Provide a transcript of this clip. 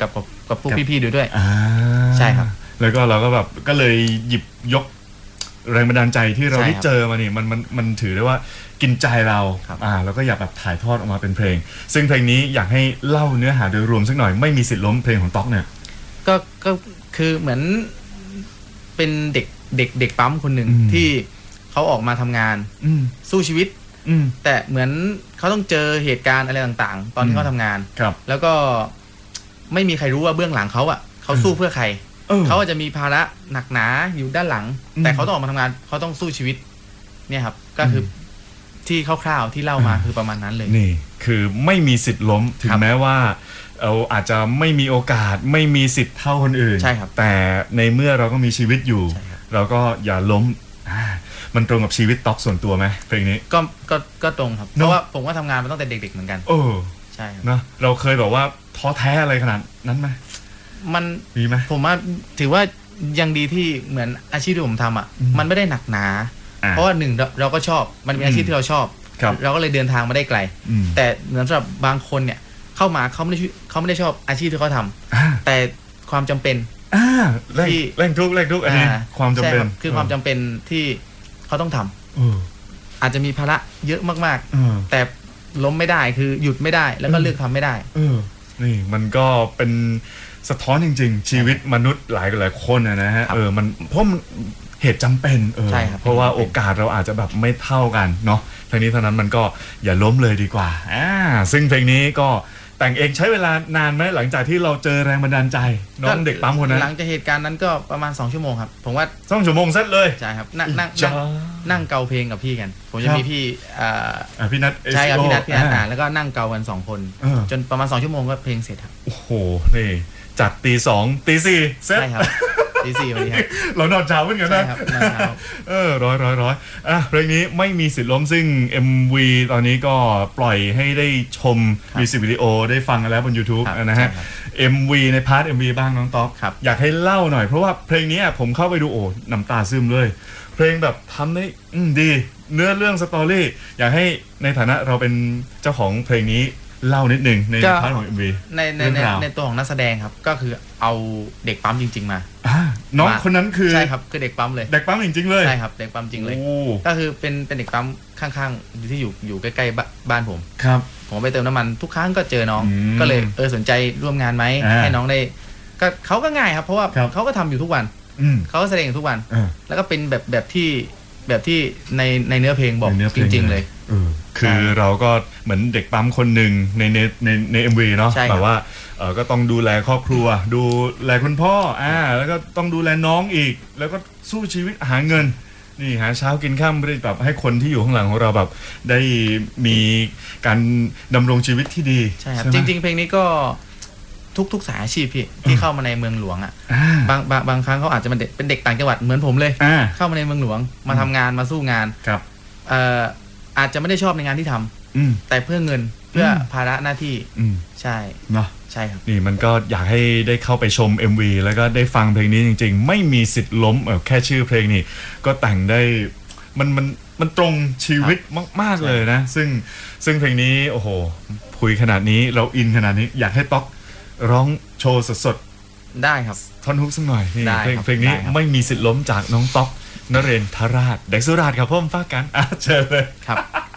กับพวกพี่ๆด้วยใช่ครับแล้วก็เราก็แบบก็เลยหยิบยกแรงบันดาลใจที่เราได้เจอมานี่มันถือได้ว่ากินใจเราแล้วก็อยากแบบถ่ายทอดออกมาเป็นเพลงซึ่งเพลงนี้อยากให้เล่าเนื้อหาโดยรวมสักหน่อยไม่มีสิทธิ์ล้มเพลงของต๊อกเนี่ยก็คือเหมือนเป็นเด็กปั๊มคนหนึ่งที่เขาออกมาทำงานสู้ชีวิตแต่เหมือนเขาต้องเจอเหตุการณ์อะไรต่างๆตอนที่เขาทำงานแล้วก็ไม่มีใครรู้ว่าเบื้องหลังเขาเขาสู้เพื่อใครเขาอาจจะมีภาระหนักหนาอยู่ด้านหลังแต่เขาต้องออกมาทำงานเขาต้องสู้ชีวิตเนี่ยครับก็คือที่คร่าวๆที่เล่ามาคือประมาณนั้นเลยนี่คือไม่มีสิทธิ์ล้มถึงแม้ว่าเราอาจจะไม่มีโอกาสไม่มีสิทธิ์เท่าคนอื่นใช่ครับแต่ในเมื่อเราก็มีชีวิตอยู่เราก็อย่าล้มมันตรงกับชีวิตต๊อกส่วนตัวไหมเพลงนี้ก็ตรงครับเพราะว่าผมก็ทำงานมาตั้งแต่เด็กๆเหมือนกันใช่นะเราเคยแบบว่าท้อแท้อะไรขนาดนั้นไหมมันมีไหมผมว่าถือว่ายังดีที่เหมือนอาชีพที่ผมทำมันไม่ได้หนักหนาเพราะว่าหนึ่งเราก็ชอบมันเป็นอาชีพที่เราชอบเราก็เลยเดินทางมาได้ไกลแต่เหมือนสำหรับบางคนเนี่ยเข้ามาเขาไม่ได้ชอบอาชีพที่เขาทำแต่ความจำเป็นที่แรงทุกอันนี้ความจำเป็นคือความจำเป็นที่เขาต้องทำอาจจะมีภาระเยอะมากๆแต่ล้มไม่ได้คือหยุดไม่ได้แล้วก็เลือกทำไม่ได้นี่มันก็เป็นสะท้อนจริงๆชีวิตมนุษย์หลายคนนะฮะมันเพราะมันเหตุจำเป็นเพราะว่าโอกาสเราอาจจะแบบไม่เท่ากันเนาะทั้งนี้เท่านั้นมันก็อย่าล้มเลยดีกว่าซึ่งเพลงนี้ก็แต่งเองใช้เวลานานไหมหลังจากที่เราเจอแรงบันดาลใจน้องเด็กปั๊มคนนั้นหลังจากเหตุการณ์นั้นก็ประมาณ2 ชั่วโมงครับผมว่า 2 ชั่วโมงเสร็จเลยใช่ครับนั่งเกาเพลงกับพี่กันผมจะมีพี่พี่นัทใช่ครับพี่นัทแล้วก็นั่งเกากัน2 คนจนประมาณ2 ชั่วโมงก็เพลงเสร็จครับโอ้โหนี่จากตี 2 ตี 4เสร็จใช่ครับตี 4วันนี้ครับเรานอนเช้าเหมือนกันนะใช่ครับนอนเช้าร้อยเพลงนี้ไม่มีสิทธิ์ล้มซึ่ง MV ตอนนี้ก็ปล่อยให้ได้ชมมิวสิกวิดีโอได้ฟังกันแล้วบน YouTube นะฮะ MV ในพาร์ท MV บ้างน้องต๊อกอยากให้เล่าหน่อยเพราะว่าเพลงนี้ผมเข้าไปดูน้ำตาซึมเลยเพลงแบบทำได้ดีเนื้อเรื่องสตอรี่อยากให้ในฐานะเราเป็นเจ้าของเพลงนี้เล่านิดนึงในพาร์ทของ MV ในตัวของนักแสดงครับก็คือเอาเด็กปั๊มจริงๆมาน้องคนนั้นคือใช่ครับคือเด็กปั๊มเลยเด็กปั๊มจริงๆเลยใช่ครับเด็กปั๊มจริงเลยก็คือเป็นเด็กปั๊มข้างๆที่อยู่ใกล้ๆบ้านผมครับผมไปเติมน้ำมันทุกครั้งก็เจอน้องก็เลยสนใจร่วมงานไหมให้น้องได้ก็เขาก็ง่ายครับเพราะว่าเขาก็ทำอยู่ทุกวันเขาก็แสดงอยู่ทุกวันแล้วก็เป็นแบบที่ในเนื้อเพลงบอกจริงๆเลยคือเราก็เหมือนเด็กปั๊มคนหนึ่งใน MV เนาะแบบว่าก็ต้องดูแลครอบครัวดูแลคุณพ่อแล้วก็ต้องดูแลน้องอีกแล้วก็สู้ชีวิตหาเงินนี่หาเช้ากินค่ำเพื่อแบบให้คนที่อยู่ข้างหลังของเราแบบได้มีการดำรงชีวิตที่ดีใช่ครับจริงๆเพลงนี้ก็ทุกสายอาชีพพี่ที่เข้ามาในเมืองหลวงบางครั้งเขาอาจจะเป็นเด็กต่างจังหวัดเหมือนผมเลยเข้ามาในเมืองหลวงมาทำงานมาสู้งานครับอาจจะไม่ได้ชอบในงานที่ทำแต่เพื่อเงินเพื่อภาระหน้าที่ใช่เนาะใช่ครับนี่มันก็อยากให้ได้เข้าไปชม MV แล้วก็ได้ฟังเพลงนี้จริงๆไม่มีสิทธิ์ล้มแค่ชื่อเพลงนี่ก็แต่งได้มันตรงชีวิตมากๆเลยนะซึ่งเพลงนี้โอ้โหคุยขนาดนี้เราอินขนาดนี้อยากให้ต๊อกร้องโชว์สดๆได้ครับท่อนฮุกสักหน่อยนี่เพลงนี้ไม่มีสิทธิ์ล้มจากน้องต๊อกนเรนทราชเด็กสุราษฎร์ครับพ่อมฟ้ากันเชิญเลยครับ